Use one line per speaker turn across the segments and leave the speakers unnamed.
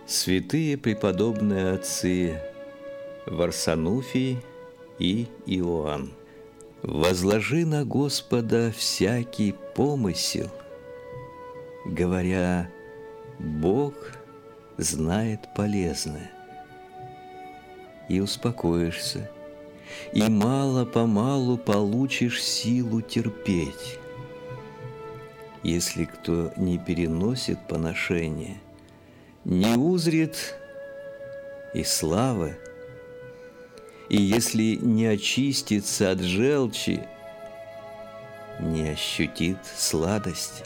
Святые преподобные отцы Варсануфий и Иоанн, возложи на Господа всякий помысел, говоря, Бог знает полезное, и успокоишься, и мало-помалу получишь силу терпеть. Если кто не переносит поношения, не узрит и славы, и если не очистится от желчи, не ощутит сладости.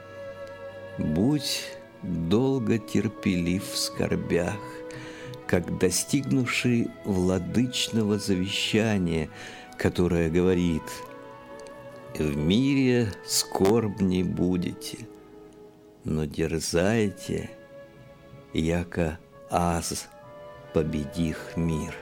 Будь долго терпелив в скорбях, как достигнувший владычного завещания, которое говорит: «В мире скорбни будете, но дерзайте, яко аз победих мир».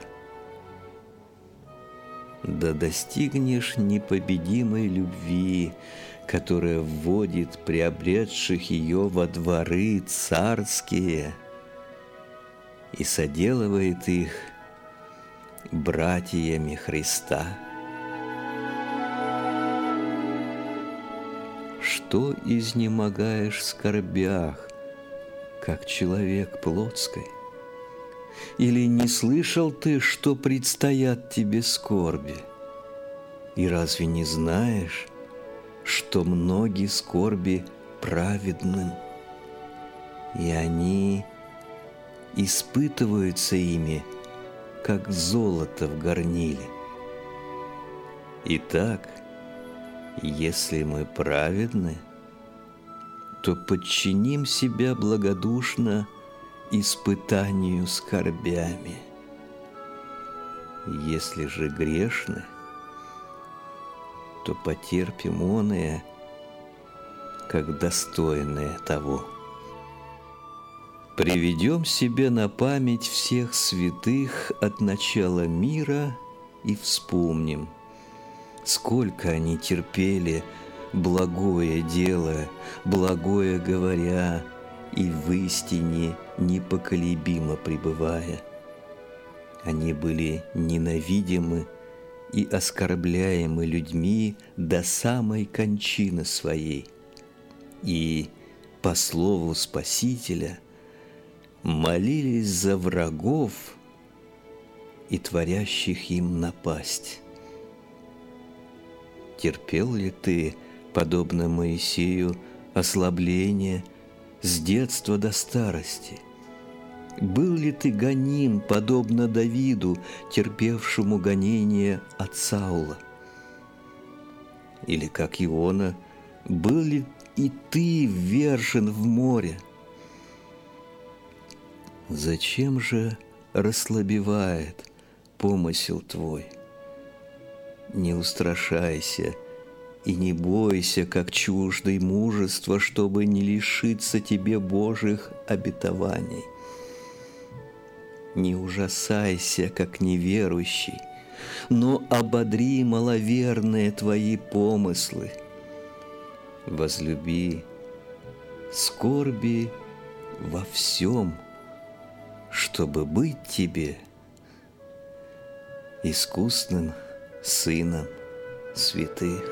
Да достигнешь непобедимой любви, которая вводит приобретших ее во дворы царские и соделывает их братьями Христа. Что изнемогаешь в скорбях, как человек плотской? Или не слышал ты, что предстоят тебе скорби? И разве не знаешь, что многие скорби праведным, и они испытываются ими, как золото в горниле? Итак, если мы праведны, то подчиним себя благодушно испытанию скорбями. Если же грешны, то потерпим оное, как достойное того. Приведем себе на память всех святых от начала мира и вспомним, сколько они терпели благое дело, благое говоря, и в истине непоколебимо пребывая. Они были ненавидимы и оскорбляемы людьми до самой кончины своей, и, по слову Спасителя, молились за врагов и творящих им напасть. Терпел ли ты, подобно Моисею, ослабление с детства до старости? Был ли ты гоним, подобно Давиду, терпевшему гонение от Саула? Или, как Иона, был ли и ты ввержен в море? Зачем же расслабевает помысел твой? Не устрашайся и не бойся, как чуждый мужества, чтобы не лишиться тебе Божьих обетований. Не ужасайся, как неверующий, но ободри маловерные твои помыслы. Возлюби скорби во всем, чтобы быть тебе искусным сыном святых.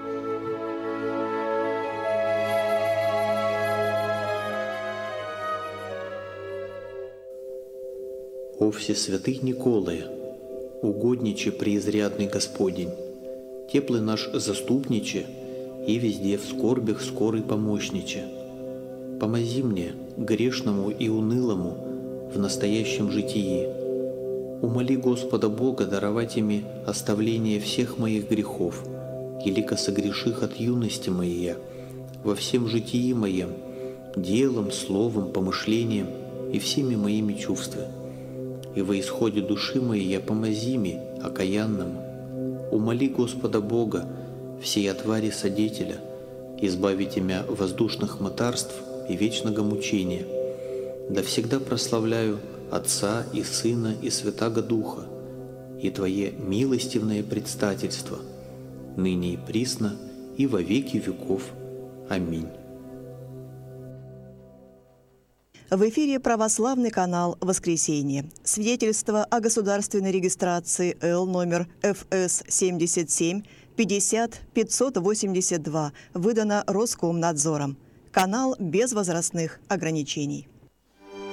О всесвятый Николае, угодниче преизрядный Господень, теплый наш заступниче и везде в скорбях скорый помощниче, помози мне, грешному и унылому, в настоящем житии. Умоли Господа Бога даровать ими оставление всех моих грехов, елико согреших от юности моей, во всем житии моем, делом, словом, помышлением и всеми моими чувствами. И во исходе души моей помози ми, окаянному. Умоли Господа Бога, всея твари содетеля, избавить имя воздушных мытарств и вечного мучения. Да всегда прославляю Отца и Сына и Святаго Духа, и Твое милостивное предстательство, ныне и присно, и во веки веков. Аминь.
В эфире православный канал «Воскресенье». Свидетельство о государственной регистрации Л номер ФС 77 50 582 выдано Роскомнадзором. Канал без возрастных ограничений.